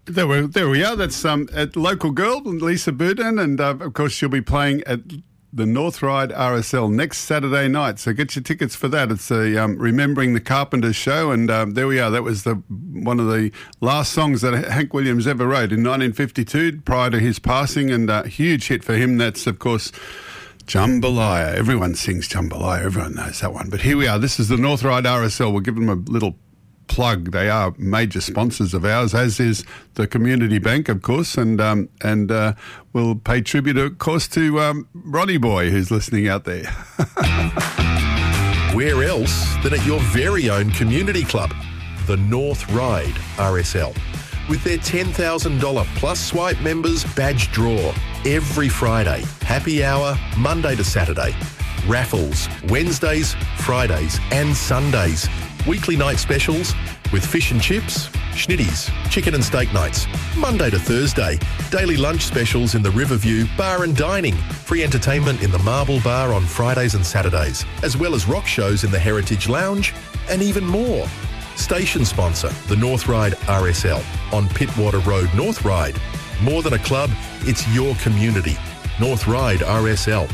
There we are. That's at local girl, Lisa Burden, and of course she'll be playing at the North Ryde RSL next Saturday night. So get your tickets for that. It's a Remembering the Carpenters show, and there we are. That was one of the last songs that Hank Williams ever wrote in 1952 prior to his passing, and a huge hit for him. That's, of course, Jambalaya. Everyone sings Jambalaya. Everyone knows that one. But here we are. This is the North Ryde RSL. We'll give them a little plug. They are major sponsors of ours, as is the Community Bank, of course, and we'll pay tribute, of course, to Ronnie Boy, who's listening out there. Where else than at your very own community club, the North Ryde RSL, with their $10,000 plus swipe members badge draw every Friday, happy hour Monday to Saturday, raffles Wednesdays, Fridays and Sundays, weekly night specials with fish and chips, schnitties, chicken and steak nights, Monday to Thursday, daily lunch specials in the Riverview Bar and Dining, free entertainment in the Marble Bar on Fridays and Saturdays, as well as rock shows in the Heritage Lounge, and even more. Station sponsor, the North Ryde RSL on Pittwater Road, North Ryde. More than a club, it's your community. North Ryde RSL.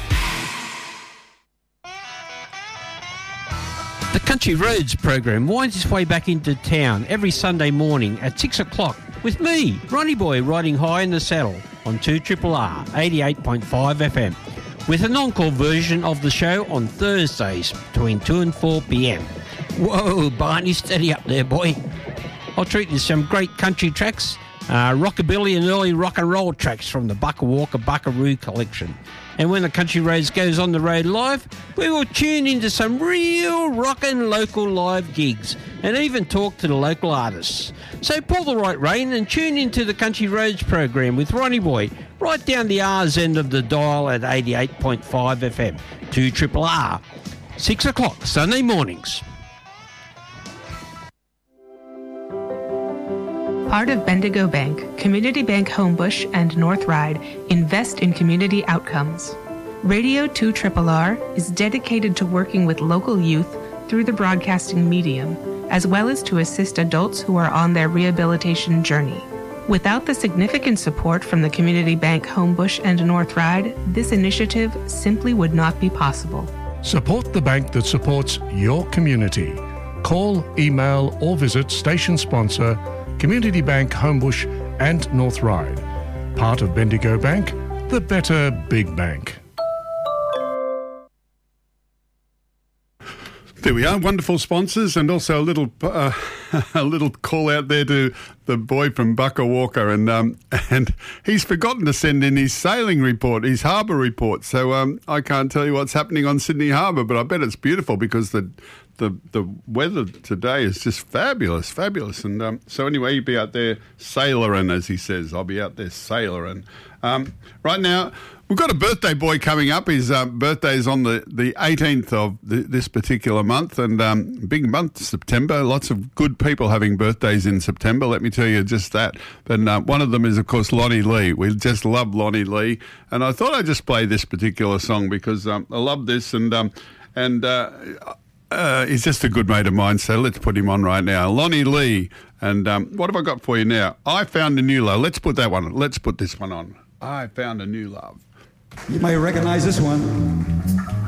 The Country Roads program winds its way back into town every Sunday morning at 6 o'clock with me, Ronnie Boy, riding high in the saddle on 2RRR 88.5 FM, with an encore version of the show on Thursdays between 2 and 4 p.m. Whoa, Barney, steady up there, boy. I'll treat you to some great country tracks, rockabilly and early rock and roll tracks from the Bucka Walker Buckaroo collection. And when the Country Roads goes on the road live, we will tune into some real rockin' local live gigs and even talk to the local artists. So pull the right rein and tune into the Country Roads program with Ronnie Boy right down the R's end of the dial at 88.5 FM, 2RRR, 6 o'clock Sunday mornings. Part of Bendigo Bank, Community Bank Homebush and North Ryde invest in community outcomes. Radio 2RRR is dedicated to working with local youth through the broadcasting medium, as well as to assist adults who are on their rehabilitation journey. Without the significant support from the Community Bank Homebush and North Ryde, this initiative simply would not be possible. Support the bank that supports your community. Call, email or visit station sponsor Community Bank Homebush and North Ryde. Part of Bendigo Bank, the better big bank. There we are, wonderful sponsors, and also a little call out there to the boy from Bucka Walker, and he's forgotten to send in his sailing report, his harbour report. So I can't tell you what's happening on Sydney Harbour, but I bet it's beautiful because the weather today is just fabulous. And so anyway, you'll be out there sailoring, as he says. I'll be out there sailoring. Right now, we've got a birthday boy coming up. His birthday is on the 18th of this particular month, and big month, September. Lots of good people having birthdays in September, let me tell you just that. But one of them is, of course, Lonnie Lee. We just love Lonnie Lee. And I thought I'd just play this particular song because I love this, and he's just a good mate of mine, so let's put him on right now. Lonnie Lee. And what have I got for you now? I Found a New Love. Let's put that one on. Let's put this one on. I Found a New Love. You may recognize this one.